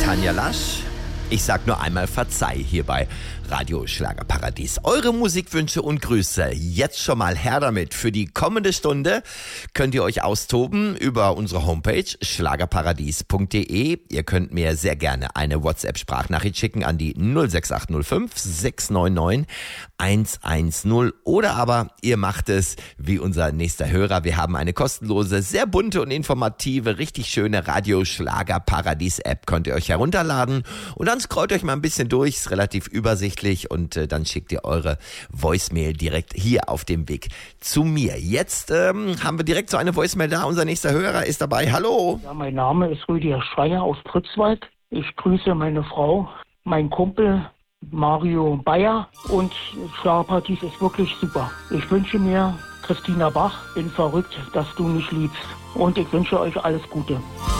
Tanja Lasch. Ich sag nur einmal Verzeih hier bei Radio Schlagerparadies. Eure Musikwünsche und Grüße jetzt schon mal her damit. Für die kommende Stunde könnt ihr euch austoben über unsere Homepage schlagerparadies.de. Ihr könnt mir sehr gerne eine WhatsApp-Sprachnachricht schicken an die 06805 699 110 oder aber ihr macht es wie unser nächster Hörer. Wir haben eine kostenlose, sehr bunte und informative, richtig schöne Radio Schlagerparadies-App. Könnt ihr euch herunterladen und dann scrollt euch mal ein bisschen durch, ist relativ übersichtlich und dann schickt ihr eure Voicemail direkt hier auf dem Weg zu mir. Jetzt haben wir direkt so eine Voicemail da. Unser nächster Hörer ist dabei. Hallo. Ja, mein Name ist Rüdiger Schreier aus Pritzwalk. Ich grüße meine Frau, meinen Kumpel Mario Bayer und Schlagerparadies ist wirklich super. Ich wünsche mir Christina Bach, bin verrückt, dass du mich liebst und ich wünsche euch alles Gute.